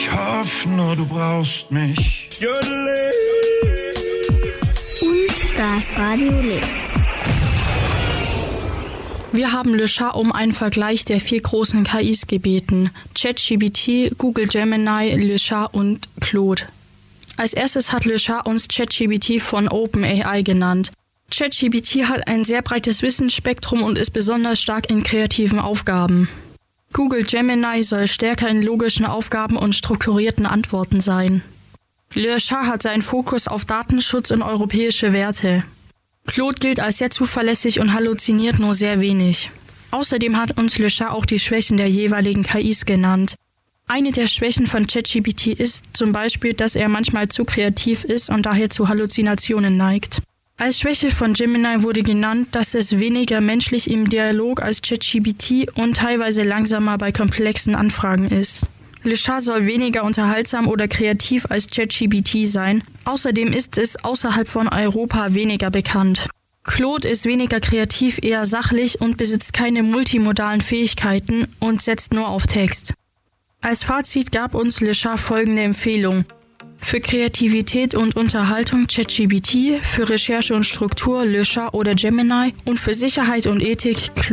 hoffe nur, du brauchst mich. Und das Radio lebt. Wir haben Le Chat um einen Vergleich der 4 großen KIs gebeten: ChatGPT, Google Gemini, Le Chat und Claude. Als erstes hat Le Chat uns ChatGPT von OpenAI genannt. ChatGPT hat ein sehr breites Wissensspektrum und ist besonders stark in kreativen Aufgaben. Google Gemini soll stärker in logischen Aufgaben und strukturierten Antworten sein. Le Chat hat seinen Fokus auf Datenschutz und europäische Werte. Claude gilt als sehr zuverlässig und halluziniert nur sehr wenig. Außerdem hat uns Le Chat auch die Schwächen der jeweiligen KIs genannt. Eine der Schwächen von ChatGPT ist zum Beispiel, dass er manchmal zu kreativ ist und daher zu Halluzinationen neigt. Als Schwäche von Gemini wurde genannt, dass es weniger menschlich im Dialog als ChatGPT und teilweise langsamer bei komplexen Anfragen ist. Le Chat soll weniger unterhaltsam oder kreativ als ChatGPT sein. Außerdem ist es außerhalb von Europa weniger bekannt. Claude ist weniger kreativ, eher sachlich und besitzt keine multimodalen Fähigkeiten und setzt nur auf Text. Als Fazit gab uns Le Chat folgende Empfehlung: Für Kreativität und Unterhaltung ChatGPT, für Recherche und Struktur Le Chat oder Gemini und für Sicherheit und Ethik Claude.